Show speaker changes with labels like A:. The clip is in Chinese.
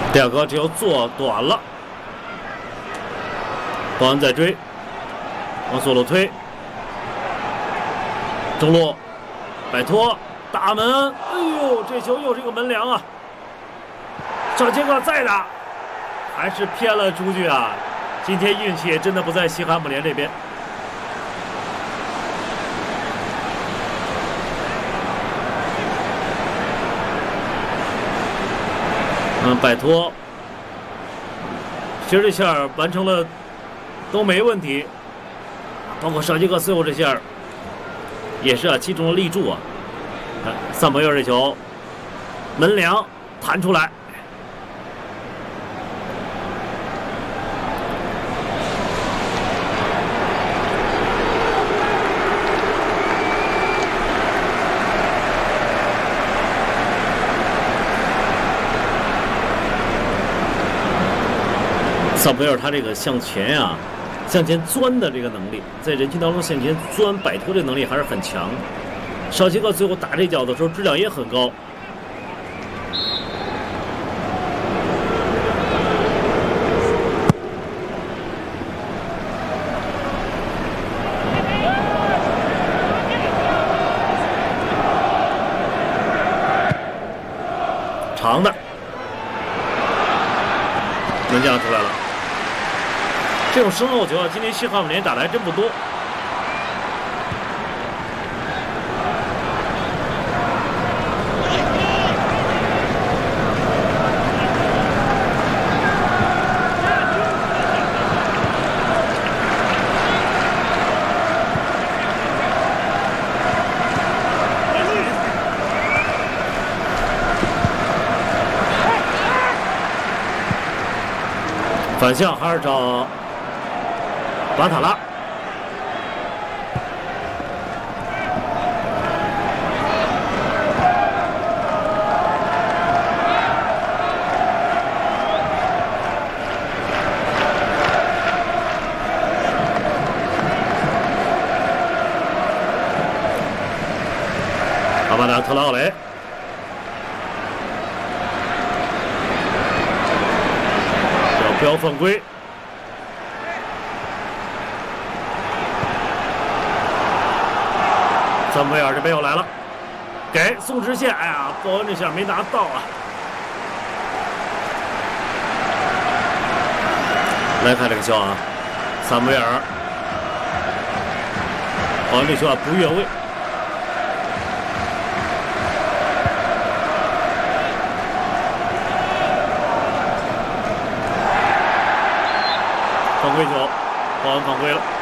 A: 第二个只有做短了，保安在追，往左路推，中路摆脱大门，哎呦，这球又是一个门梁啊！少杰克再打，还是偏了出去啊！今天运气也真的不在西汉姆联这边。摆脱，其实这下完成了都没问题，包括少杰克最后这下也是击中了立柱啊！萨姆约尔这球门梁弹出来。萨姆约尔他这个向前啊，向前钻的这个能力，在人群当中向前钻摆脱这能力还是很强的。少杰克最后打这脚的时候质量也很高。长的，门将出来了。这种身后球啊，今天西汉姆联打的还真不多。反向还是找巴塔拉，阿巴达特拉奥雷。标犯规，萨姆约尔这边又来了，给送直线，哎呀，鲍恩这下没拿到啊！来看这个球啊，萨姆约尔，鲍恩这球啊不越位。犯规球，保安犯规了。